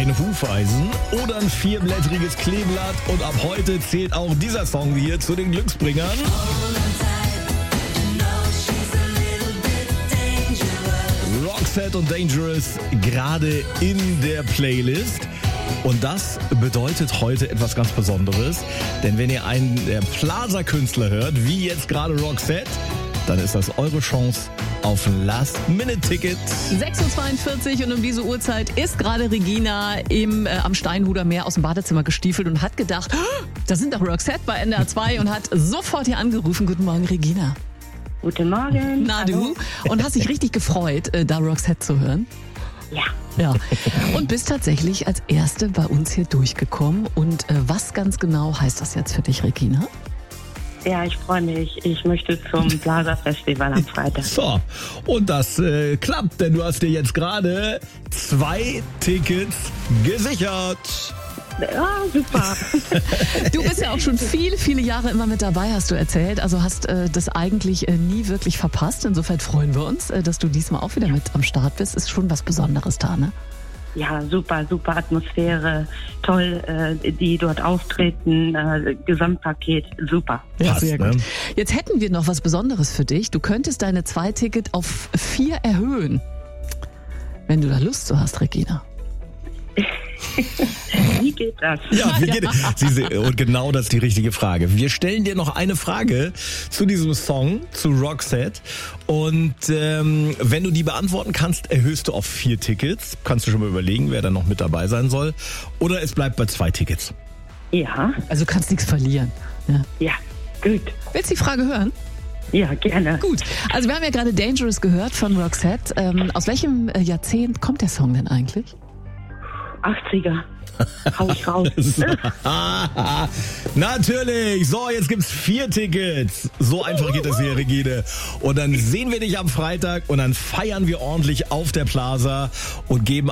ein Hufeisen oder ein 4-blättriges Kleeblatt. Und ab heute zählt auch dieser Song hier zu den Glücksbringern. Roxette und Dangerous gerade in der Playlist. Und das bedeutet heute etwas ganz Besonderes. Denn wenn ihr einen der Plaza-Künstler hört, wie jetzt gerade Roxette, dann ist das eure Chance auf ein Last-Minute-Ticket. 6.42 Uhr und um diese Uhrzeit ist gerade Regina am Steinhuder Meer aus dem Badezimmer gestiefelt und hat gedacht, da sind doch Roxette bei NDR 2 und hat sofort hier angerufen. Guten Morgen, Regina. Guten Morgen. Na du? Und hast dich richtig gefreut, da Roxette zu hören? Ja. Und bist tatsächlich als Erste bei uns hier durchgekommen. Und was ganz genau heißt das jetzt für dich, Regina? Ja, ich freue mich. Ich möchte zum Plaza Festival am Freitag. So, und das klappt, denn du hast dir jetzt gerade 2 Tickets gesichert. Ja, super. Du bist ja auch schon viele Jahre immer mit dabei, hast du erzählt. Also hast das eigentlich nie wirklich verpasst. Insofern freuen wir uns, dass du diesmal auch wieder mit am Start bist. Ist schon was Besonderes da, ne? Ja, super Atmosphäre, toll, die dort auftreten, Gesamtpaket, super. Ja, sehr gut. Ne? Jetzt hätten wir noch was Besonderes für dich. Du könntest deine 2 Ticket auf 4 erhöhen. Wenn du da Lust zu hast, Regina. Wie geht das? Ja, wie geht es? Und genau das ist die richtige Frage. Wir stellen dir noch eine Frage zu diesem Song, zu Roxette. Und wenn du die beantworten kannst, erhöhst du auf 4 Tickets. Kannst du schon mal überlegen, wer da noch mit dabei sein soll. Oder es bleibt bei 2 Tickets. Ja. Also kannst nichts verlieren. Ja, gut. Willst du die Frage hören? Ja, gerne. Gut. Also wir haben ja gerade Dangerous gehört von Roxette. Aus welchem Jahrzehnt kommt der Song denn eigentlich? 80er. Hau ich raus. Natürlich. So, jetzt gibt's 4 Tickets. So einfach geht das hier, Regine. Und dann sehen wir dich am Freitag und dann feiern wir ordentlich auf der Plaza und geben